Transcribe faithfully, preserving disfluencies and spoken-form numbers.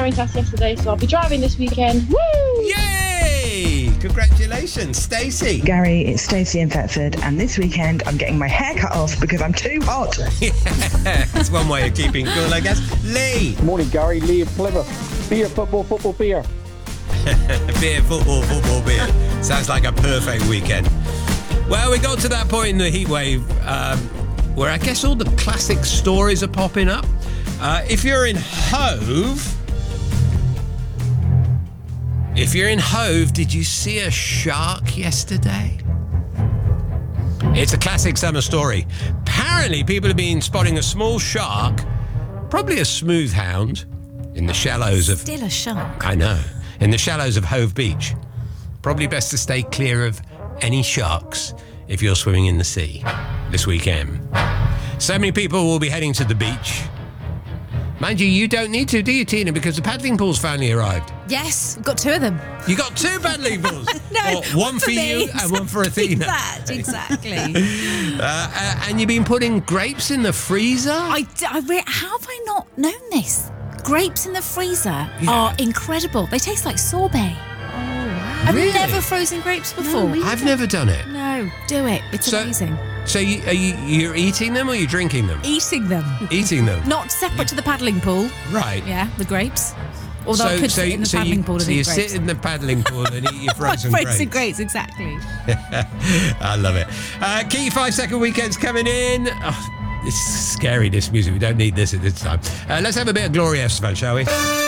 driving test yesterday, so I'll be driving this weekend. Woo! Yay! Congratulations, Stacey. Gary, it's Stacey in Thetford, and this weekend I'm getting my hair cut off because I'm too hot. Yeah, that's one way of keeping cool, I guess. Lee. Morning, Gary. Lee of Plymouth. Beer, football, football, beer. Beer, football, football, beer. Sounds like a perfect weekend. Well, we got to that point in the heatwave um, where I guess all the classic stories are popping up. Uh, if you're in Hove, if you're in Hove, did you see a shark yesterday? It's a classic summer story. Apparently, people have been spotting a small shark, probably a smooth hound, in the shallows of... Still a shark. I know. In the shallows of Hove Beach. Probably best to stay clear of any sharks if you're swimming in the sea this weekend. So many people will be heading to the beach. Mind you, you don't need to, do you, Tina? Because the paddling pool's finally arrived. Yes, we've got two of them. You got two paddling pools? No, Or one for me. you and one for Athena. That, exactly. uh, uh, and you've been putting grapes in the freezer? I, d- I re- how have I not known this? Grapes in the freezer Yeah. are incredible. They taste like sorbet. I've Really? never frozen grapes before. I've never done it. No, do it. It's So- amazing. So you, are you, you're eating them or you're drinking them? Eating them. Eating them. Not separate to the paddling pool. Right. Yeah, the grapes. Although I could sit in the so paddling you, pool and so eat you grapes. sit in the paddling pool and eat your frozen grapes. Frozen grapes, exactly. I love it. Uh, key five second weekends coming in. Oh, it's scary, this music. We don't need this at this time. Uh, let's have a bit of Gloria Estefan, shall we?